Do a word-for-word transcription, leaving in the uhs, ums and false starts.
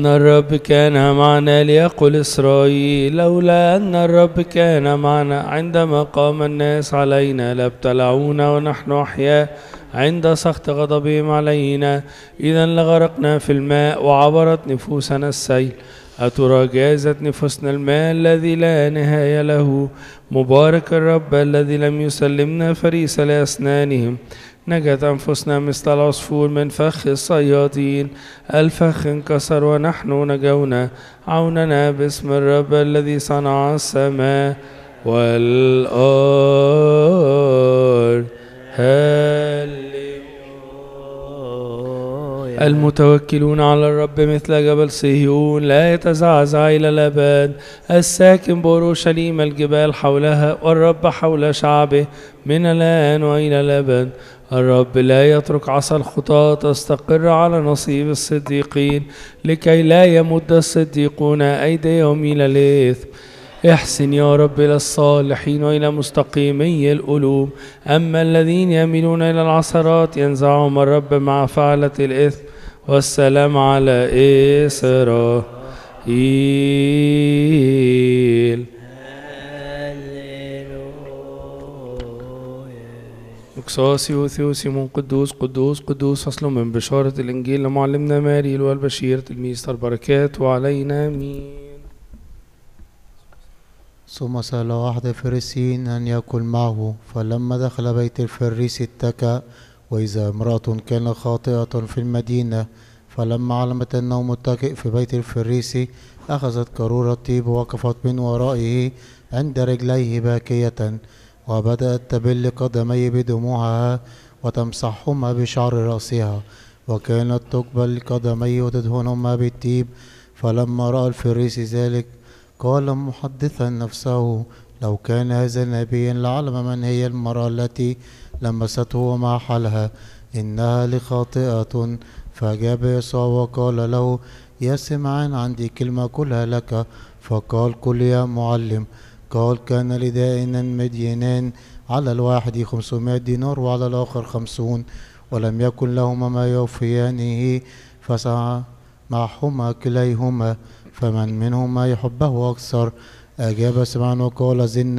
أن الرب كان معنا ليقل إسرائيل، لولا أن الرب كان معنا عندما قام الناس علينا لابتلعونا ونحن أحياء عند سخط غضبهم علينا، إذا لغرقنا في الماء وعبرت نفوسنا السيل. أترى جازت نفوسنا الماء الذي لا نهاية له. مبارك الرب الذي لم يسلمنا فريسة لأسنانهم. نجت أنفسنا مثل العصفور من فخ الصيادين، الفخ انكسر ونحن نجونا. عوننا باسم الرب الذي صنع السماء والأرض. هللويا. المتوكلون على الرب مثل جبل صهيون لا يتزعزع إلى الأبد. الساكن بأورشليم الجبال حولها، والرب حول شعبه من الآن وإلى الأبد. الرب لا يترك عصا الخطاة تستقر على نصيب الصديقين، لكي لا يمد الصديقون أيديهم إلى الإثم. احسن يا رب إلى الصالحين وإلى مستقيمي القلوب، أما الذين يميلون إلى العثرات ينزعهم الرب مع فعلة الإثم. والسلام على إسرائيل. مكساسي وثيوسيمون قدوس قدوس قدوس. فصل من بشارة الإنجيل لمعلمنا ماري والبشير تلميذ البركات وعلينا آمين. ثم سأل واحد الفريسيين أن يأكل معه، فلما دخل بيت الفريسي اتكأ، وإذا امرأة كانت خاطئة في المدينة، فلما علمت أنه متكئ في بيت الفريسي أخذت قارورة طيب ووقفت من ورائه عند رجليه باكية، وبدأت تبل قدميه بدموعها وتمسحهما بشعر رأسها، وكانت تقبل قدميه وتدهنهما بالطيب. فلما رأى الفريسي ذلك قال محدثا نفسه، لو كان هذا نبيا لعلم من هي المرأة التي لمسته وما حالها، إنها لخاطئة. فأجاب يسوع وقال له، يا سمعان عندي كلمة قلها لك. فقال قل يا معلم. قال كان لدائنا مدينان، على الواحد خمسمائة دينار وعلى الآخر خمسون، ولم يكن لهما ما يوفيانه، فسعى معهما كليهما، فمن منهما يحبه أكثر؟ أجاب سمعان وقال زن